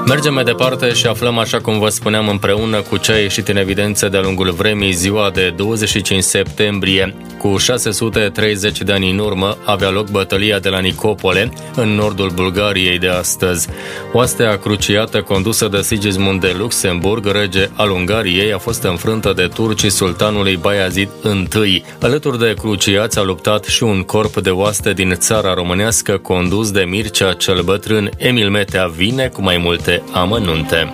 Mergem mai departe și aflăm, așa cum vă spuneam, împreună cu ce a ieșit în evidență de-a lungul vremii, ziua de 25 septembrie. Cu 630 de ani în urmă avea loc bătălia de la Nicopole, în nordul Bulgariei de astăzi. Oastea cruciată condusă de Sigismund de Luxemburg, rege al Ungariei, a fost înfrântă de turcii sultanului Bayazid I. Alături de cruciați a luptat și un corp de oaste din țara românească condus de Mircea cel Bătrân. Emil Metea vine cu mai multe amănunte.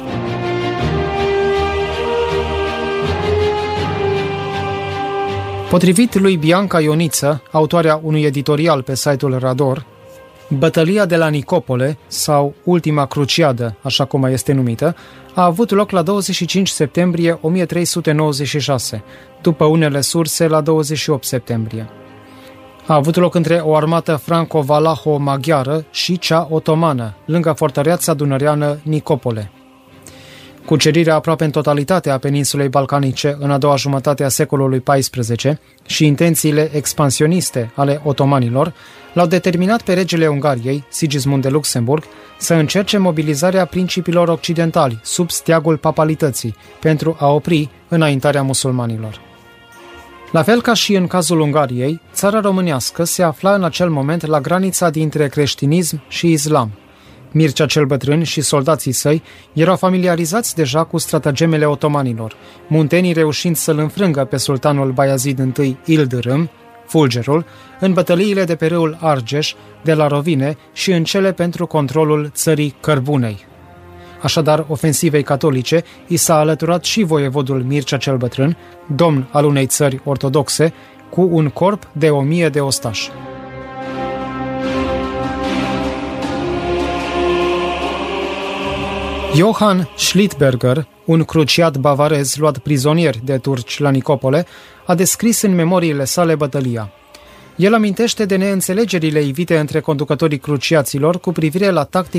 Potrivit lui Bianca Ioniță, autoarea unui editorial pe site-ul Rador, bătălia de la Nicopole, sau Ultima Cruciadă, așa cum mai este numită, a avut loc la 25 septembrie 1396, după unele surse la 28 septembrie. A avut loc între o armată franco-valaho-maghiară și cea otomană, lângă fortăreața dunăreană Nicopole. Cucerirea aproape în totalitate a peninsulei balcanice în a doua jumătate a secolului XIV și intențiile expansioniste ale otomanilor l-au determinat pe regele Ungariei, Sigismund de Luxemburg, să încerce mobilizarea principilor occidentali sub steagul papalității pentru a opri înaintarea musulmanilor. La fel ca și în cazul Ungariei, țara românească se afla în acel moment la granița dintre creștinism și islam. Mircea cel Bătrân și soldații săi erau familiarizați deja cu stratagemele otomanilor, muntenii reușind să-l înfrângă pe sultanul Bayazid I Yıldırım, Fulgerul, în bătăliile de pe râul Argeș, de la Rovine și în cele pentru controlul țării Cărbunei. Așadar, ofensivei catolice i s-a alăturat și voievodul Mircea cel Bătrân, domn al unei țări ortodoxe, cu un corp de 1000 de ostași. Johann Schlittberger, un cruciat bavarez luat prizonier de turci la Nicopole, a descris în memoriile sale bătălia. El amintește de neînțelegerile ivite între conducătorii cruciaților cu privire la tactica